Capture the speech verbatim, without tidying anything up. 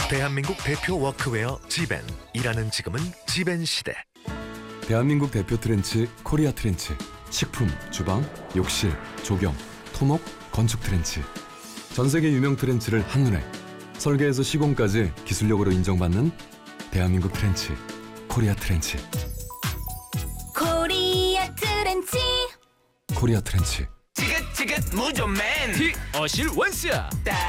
대한민국 대표 워크웨어 지벤. 일하는 지금은 지벤 시대. 대한민국 대표 트렌치 코리아 트렌치. 식품, 주방, 욕실, 조경, 토목, 건축 트렌치. 전 세계 유명 트렌치를 한눈에 설계에서 시공까지 기술력으로 인정받는 대한민국 트렌치 코리아 트렌치. 코리아 트렌치. 코리아 트렌치. 지긋지긋 무좀맨 티 어실 원스야.